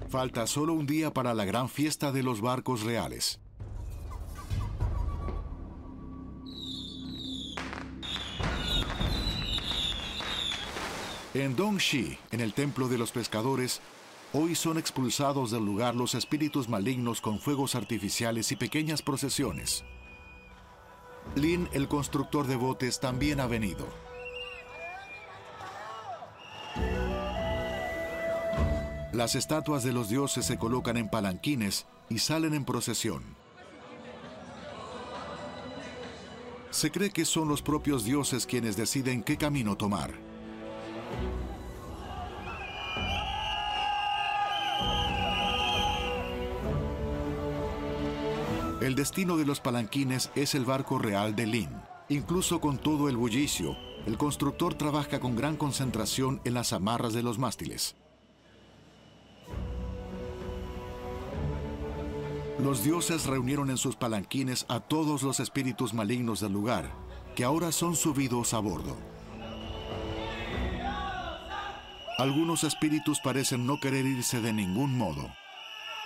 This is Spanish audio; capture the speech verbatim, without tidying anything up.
Falta solo un día para la gran fiesta de los barcos reales. En Dongxi, en el templo de los pescadores, hoy son expulsados del lugar los espíritus malignos con fuegos artificiales y pequeñas procesiones. Lin, el constructor de botes, también ha venido. Las estatuas de los dioses se colocan en palanquines y salen en procesión. Se cree que son los propios dioses quienes deciden qué camino tomar. El destino de los palanquines es el barco real de Lin. Incluso con todo el bullicio, el constructor trabaja con gran concentración en las amarras de los mástiles. Los dioses reunieron en sus palanquines a todos los espíritus malignos del lugar, que ahora son subidos a bordo. Algunos espíritus parecen no querer irse de ningún modo.